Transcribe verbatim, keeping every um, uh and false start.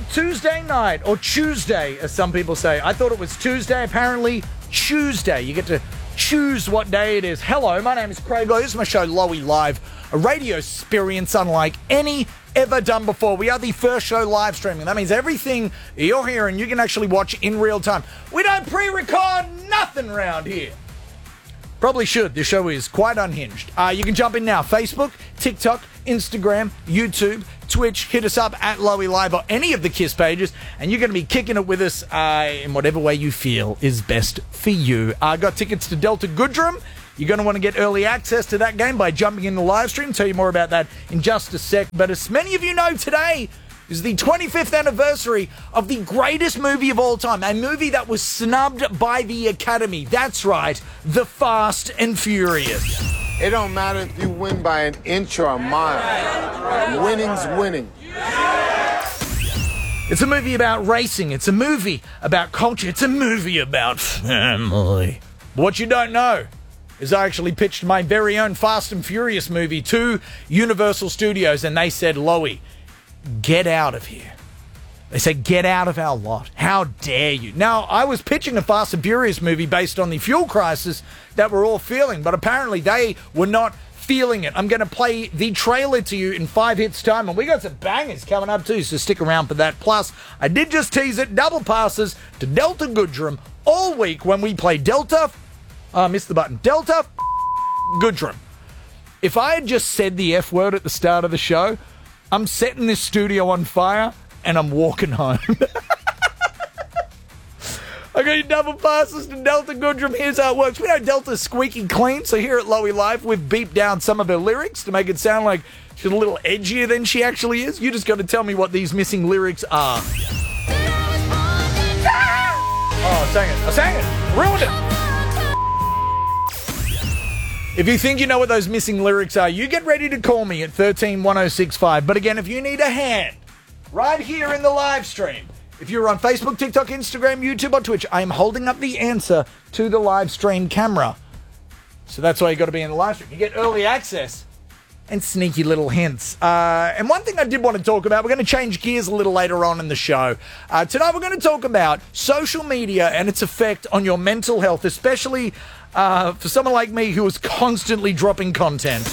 Tuesday night, or Tuesday, as some people say. I thought it was Tuesday. Apparently, Tuesday. You get to choose what day it is. Hello, my name is Craig. This is my show, Lowy Live, a radio experience unlike any ever done before. We are the first show live streaming. That means everything you're hearing, you can actually watch in real time. We don't pre-record nothing around here. Probably should. This show is quite unhinged. Uh, you can jump in now. Facebook, TikTok, Instagram, YouTube, Twitch. Hit us up at Lowy Live or any of the KISS pages, and you're going to be kicking it with us uh, in whatever way you feel is best for you. I uh, got tickets to Delta Goodrum. You're going to want to get early access to that game by jumping in the live stream. Tell you more about that in just a sec. But as many of you know, today is the twenty-fifth anniversary of the greatest movie of all time. A movie that was snubbed by the Academy. That's right, The Fast and Furious. It don't matter if you win by an inch or a mile. Winning's winning. It's a movie about racing. It's a movie about culture. It's a movie about family. But what you don't know is I actually pitched my very own Fast and Furious movie to Universal Studios, and they said, Lowy, get out of here. They said, get out of our lot. How dare you? Now, I was pitching a Fast and Furious movie based on the fuel crisis that we're all feeling, but apparently they were not feeling it. I'm going to play the trailer to you in five hits time, and we got some bangers coming up too, so stick around for that. Plus, I did just tease it, double passes to Delta Goodrum all week when we play Delta... I uh, missed the button. Delta Goodrum. If I had just said the F word at the start of the show, I'm setting this studio on fire and I'm walking home. I got your double passes to Delta Goodrum. Here's how it works. We know Delta's squeaky clean, so here at Lowy Live, we've beeped down some of her lyrics to make it sound like she's a little edgier than she actually is. You just got to tell me what these missing lyrics are. Oh, I sang it. I sang it. Ruined it. If you think you know what those missing lyrics are, you get ready to call me at one three one oh six five. But again, if you need a hand, right here in the live stream, if you're on Facebook, TikTok, Instagram, YouTube, or Twitch, I am holding up the answer to the live stream camera. So that's why you got to be in the live stream. You get early access and sneaky little hints. Uh, and one thing I did want to talk about, we're going to change gears a little later on in the show. Uh, tonight we're going to talk about social media and its effect on your mental health, especially uh, for someone like me who is constantly dropping content.